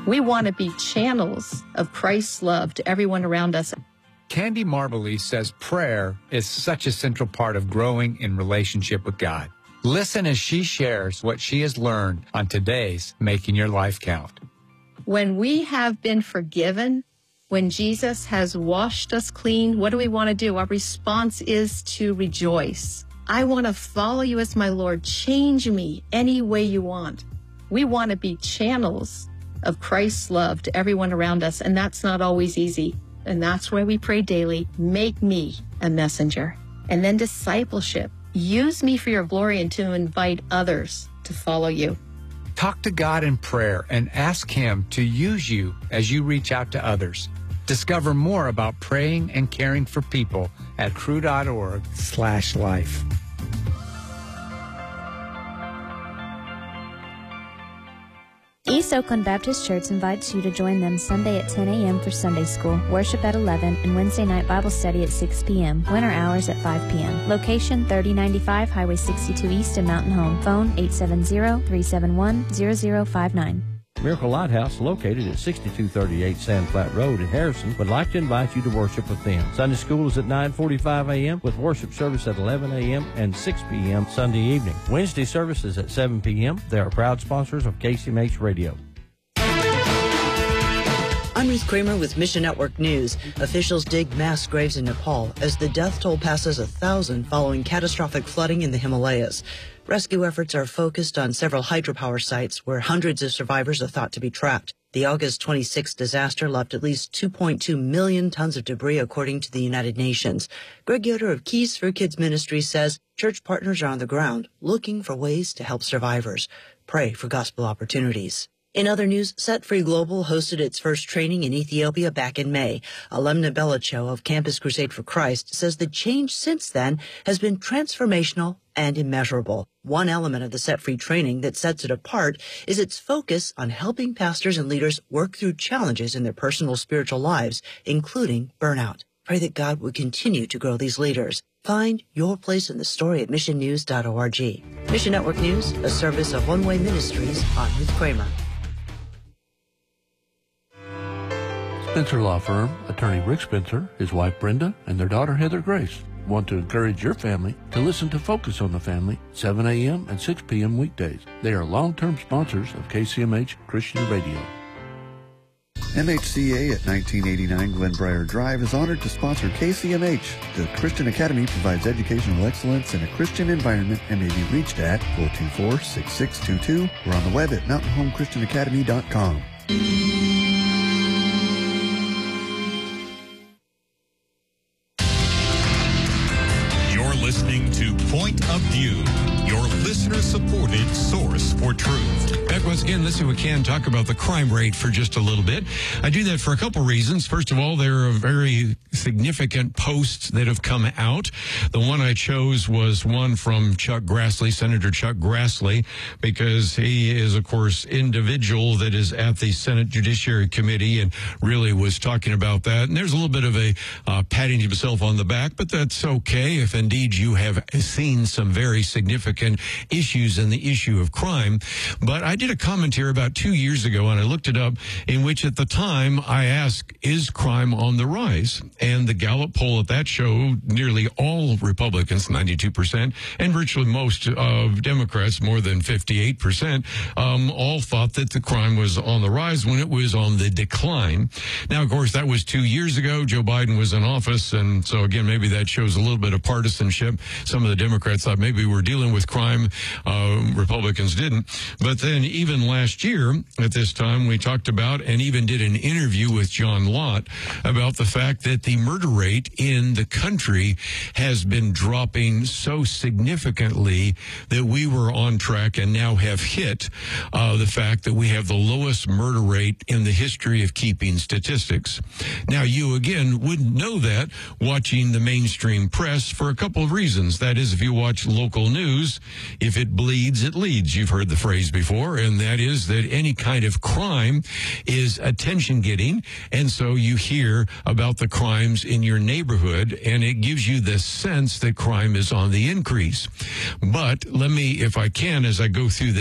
We want to be channels of Christ's love to everyone around us. Candy Marbley says prayer is such a central part of growing in relationship with God. Listen as she shares what she has learned on today's Making Your Life Count. When we have been forgiven, when Jesus has washed us clean, what do we want to do? Our response is to rejoice. I want to follow you as my Lord. Change me any way you want. We want to be channels of Christ's love to everyone around us, and that's not always easy. And that's why we pray daily, make me a messenger. And then discipleship. Use me for your glory and to invite others to follow you. Talk to God in prayer and ask Him to use you as you reach out to others. Discover more about praying and caring for people at cru.org/life. East Oakland Baptist Church invites you to join them Sunday at 10 a.m. for Sunday School, worship at 11, and Wednesday night Bible study at 6 p.m., winter hours at 5 p.m. Location 3095 Highway 62 East in Mountain Home. Phone 870-371-0059. Miracle Lighthouse, located at 6238 Sand Flat Road in Harrison, would like to invite you to worship with them. Sunday school is at 9:45 a.m. with worship service at 11 a.m. and 6 p.m. Sunday evening. Wednesday service is at 7 p.m. They are proud sponsors of KCMH Radio. I'm Ruth Kramer with Mission Network News. Officials dig mass graves in Nepal as the death toll passes 1,000 following catastrophic flooding in the Himalayas. Rescue efforts are focused on several hydropower sites where hundreds of survivors are thought to be trapped. The August 26 disaster left at least 2.2 million tons of debris, according to the United Nations. Greg Yoder of Keys for Kids Ministry says church partners are on the ground looking for ways to help survivors. Pray for gospel opportunities. In other news, Set Free Global hosted its first training in Ethiopia back in May. Alemna Belicho of Campus Crusade for Christ says the change since then has been transformational and immeasurable. One element of the Set Free training that sets it apart is its focus on helping pastors and leaders work through challenges in their personal spiritual lives, including burnout. Pray that God would continue to grow these leaders. Find your place in the story at missionnews.org. Mission Network News, a service of One Way Ministries. I'm Ruth Kramer. Spencer Law Firm, attorney Rick Spencer, his wife Brenda, and their daughter Heather Grace want to encourage your family to listen to Focus on the Family, 7 a.m. and 6 p.m. weekdays. They are long-term sponsors of KCMH Christian Radio. MHCA at 1989 Glenbrier Drive is honored to sponsor KCMH. The Christian Academy provides educational excellence in a Christian environment and may be reached at 424-6622 or on the web at mountainhomechristianacademy.com. Listening to Point of View, your listener-supported source for truth. Back once again, let's see if we can talk about the crime rate for just a little bit. I do that for a couple reasons. First of all, there are very significant posts that have come out. The one I chose was one from Chuck Grassley, Senator Chuck Grassley, because he is, of course, individual that is at the Senate Judiciary Committee and really was talking about that. And there's a little bit of a patting himself on the back, but that's okay if indeed you have seen some very significant issues in the issue of crime. But I did a commentary about 2 years ago, and I looked it up, in which at the time I asked, is crime on the rise? And the Gallup poll at that showed nearly all Republicans, 92%, and virtually most of Democrats, more than 58%, all thought that the crime was on the rise when it was on the decline. Now, of course, that was 2 years ago. Joe Biden was in office, and so, again, maybe that shows a little bit of partisanship. Some of the Democrats thought maybe we're dealing with crime. Republicans didn't. But then even last year at this time, we talked about and even did an interview with John Lott about the fact that the murder rate in the country has been dropping so significantly that we were on track and now have hit the fact that we have the lowest murder rate in the history of keeping statistics. Now, you, again, wouldn't know that watching the mainstream press for a couple of reasons. That is, if you watch local news, if it bleeds, it leads. You've heard the phrase before, and that is that any kind of crime is attention-getting, and so you hear about the crimes in your neighborhood, and it gives you the sense that crime is on the increase. But let me, if I can, as I go through